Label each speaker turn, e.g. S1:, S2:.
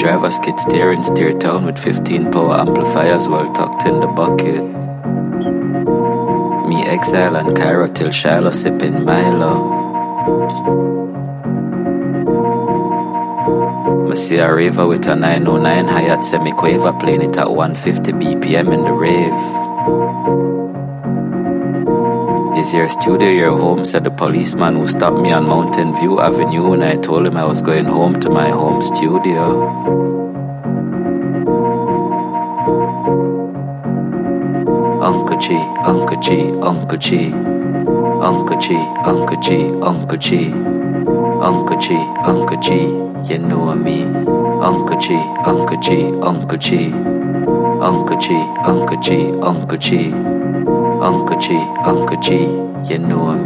S1: drive a skid steer and steer town with 15 power amplifiers well tucked in the bucket. Me exile and Cairo till Shiloh sipping Milo. I see a raver with a 909 hi-hat semi-quaver playing it at 150 BPM in the rave. Is your studio your home? Said the policeman who stopped me on Mountain View Avenue when I told him I was going home to my home studio. Uncle G, Uncle G, Uncle G, Uncle G, Uncle G, Uncle G, Uncle G, Uncle G, you know me. Uncle G, Uncle G, Uncle G, Uncle G, Uncle G, Uncle G, Uncle G, Uncle G, you know me.